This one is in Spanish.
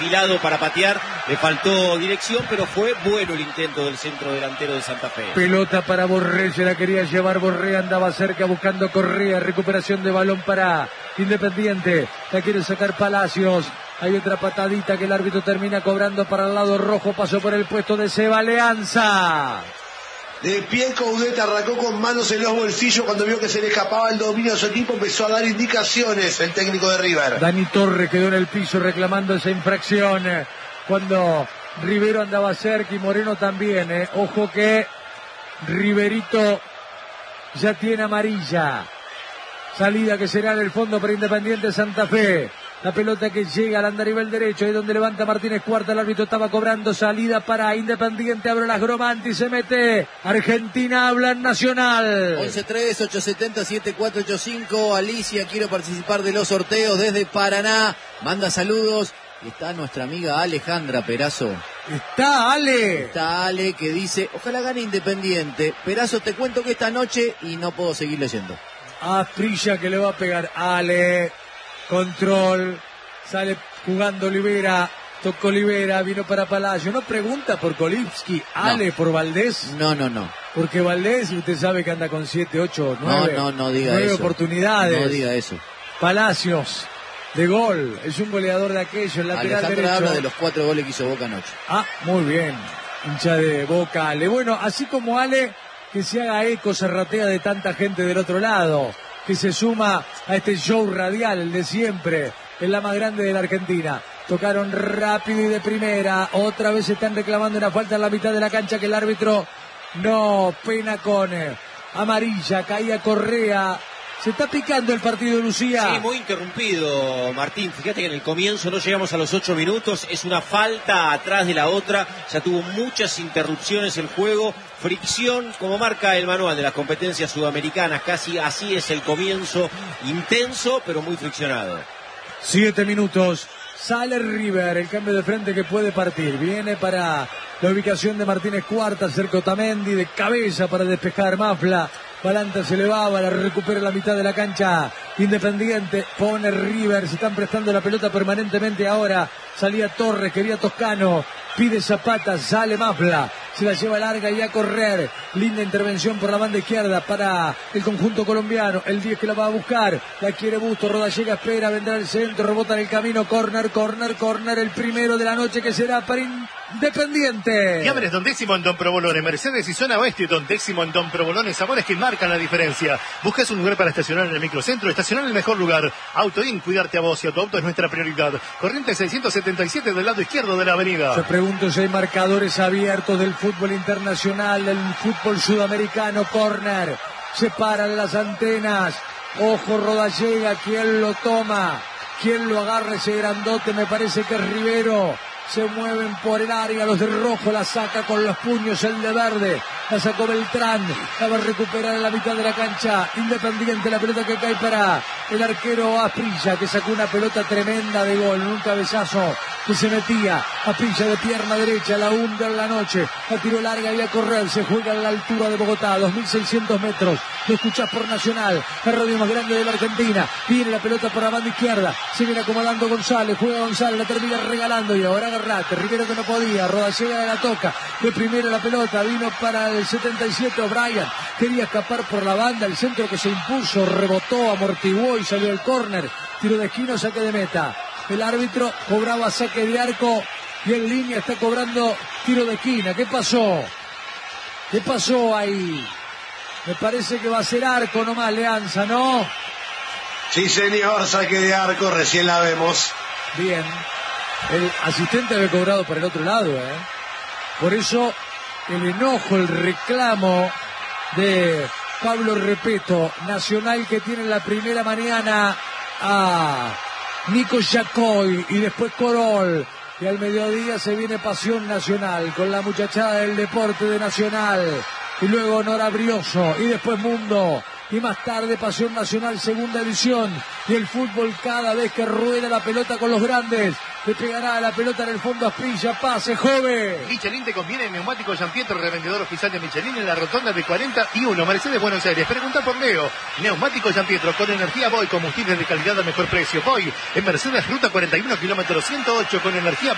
perfilado para patear, le faltó dirección, pero fue bueno el intento del centro delantero de Santa Fe. Pelota para Borré, se la quería llevar Borré, andaba cerca buscando Correa, recuperación de balón para Independiente, la quiere sacar Palacios. Hay otra patadita que el árbitro termina cobrando para el lado rojo, pasó por el puesto de Seba Alianza. De pie Coudet arrancó con manos en los bolsillos cuando vio que se le escapaba el dominio de su equipo, empezó a dar indicaciones el técnico de River. Dani Torres quedó en el piso reclamando esa infracción cuando Rivero andaba cerca y Moreno también. Ojo que Riverito ya tiene amarilla. Salida que será en el fondo para Independiente Santa Fe. La pelota que llega al andarivel derecho, ahí donde levanta Martínez Cuarta, el árbitro estaba cobrando, salida para Independiente, abre las Gromanti, se mete, Argentina habla en Nacional. 11-3-870-7485, Alicia, quiero participar de los sorteos desde Paraná, manda saludos, y está nuestra amiga Alejandra Perazo. Está Ale. Está Ale que dice, ojalá gane Independiente, Perazo, te cuento que esta noche, y no puedo seguir leyendo. Asprilla que le va a pegar Ale. Control, sale jugando Olivera, tocó Olivera, vino para Palacio. No pregunta por Kolipski, Ale, no. Por Valdés. No. Porque Valdés, usted sabe que anda con 7, 8, 9. No diga 9 eso. oportunidades. No diga eso. Palacios, de gol, es un goleador de aquello, el lateral Alejandra derecho. Habla de los 4 goles que hizo Boca anoche. Ah, muy bien, hincha de Boca, Ale. Bueno, así como Ale, que se haga eco, se ratea de tanta gente del otro lado, que se suma a este show radial, el de siempre, es la más grande de la Argentina. Tocaron rápido y de primera, otra vez están reclamando una falta en la mitad de la cancha que el árbitro no pena con amarilla, caía Correa. Se está picando el partido, Lucía. Sí, muy interrumpido, Martín. Fíjate que en el comienzo no llegamos a los 8 minutos. Es una falta atrás de la otra. Ya tuvo muchas interrupciones el juego. Fricción, como marca el manual de las competencias sudamericanas. Casi así es el comienzo. Intenso, pero muy friccionado. 7 minutos. Sale River, el cambio de frente que puede partir. Viene para la ubicación de Martínez Cuarta, cerca Otamendi, de cabeza para despejar Mafla. Balanta se elevaba, la recupera la mitad de la cancha. Independiente, pone River, se están prestando la pelota permanentemente ahora. Salía Torres, quería Toscano, pide Zapata, sale Mafla. Se la lleva larga y a correr. Linda intervención por la banda izquierda para el conjunto colombiano. El 10 que la va a buscar. La quiere Busto. Rodallega espera. Vendrá el centro. Rebota en el camino. Corner. El primero de la noche que será para Independiente. Llames Don Décimo en Don Provolone. Mercedes y zona oeste. Don Décimo en Don Provolone. Sabores que marcan la diferencia. Buscas un lugar para estacionar en el microcentro. Estacionar en el mejor lugar. Autoin, cuidarte a vos y a tu auto es nuestra prioridad. Corriente 677 del lado izquierdo de la avenida. Yo pregunto si hay marcadores abiertos del fútbol internacional, del fútbol sudamericano. Corner, se paran las antenas. Ojo Rodallega, ¿quién lo toma? ¿Quién lo agarra ese grandote? Me parece que es Rivero. Se mueven por el área, los de rojo la saca con los puños, el de verde. La sacó Beltrán, la va a recuperar en la mitad de la cancha. Independiente, la pelota que cae para el arquero Asprilla, que sacó una pelota tremenda de gol, un cabezazo que se metía. Asprilla de pierna derecha, la hunde en la noche. La tiró larga y a correr, se juega a la altura de Bogotá, 2.600 metros. Lo escuchás por Nacional, la radio más grande de la Argentina. Viene la pelota por la banda izquierda, se viene acomodando González, juega González, la termina regalando y ahora Agarrate, Rivero que no podía, Rodallega la toca, de primero la pelota, vino para el 77 O'Brien, quería escapar por la banda, el centro que se impuso, rebotó, amortiguó y salió el córner, tiro de esquina, saque de meta. El árbitro cobraba saque de arco y en línea está cobrando tiro de esquina. ¿Qué pasó? ¿Qué pasó ahí? Me parece que va a ser arco nomás, Alianza, ¿no? Sí, señor, saque de arco, recién la vemos. Bien. El asistente había cobrado por el otro lado, ¿eh? Por eso el enojo, el reclamo de Pablo Repeto. Nacional que tiene la primera mañana a Nico Yacoy y después Corol. Y al mediodía se viene Pasión Nacional con la muchachada del deporte de Nacional. Y luego Nora Brioso y después Mundo. Y más tarde Pasión Nacional segunda edición. Y el fútbol cada vez que rueda la pelota con los grandes. Le pegará la pelota en el fondo a Asprilla, pase, joven. Michelin te conviene, neumático Gianpietro, revendedor oficial de Michelin en la rotonda de 41, Mercedes Buenos Aires. Pregunta por Leo. Neumático Gianpietro, con energía Boy, combustible de calidad al mejor precio. Boy, en Mercedes, ruta 41, kilómetro 108, con energía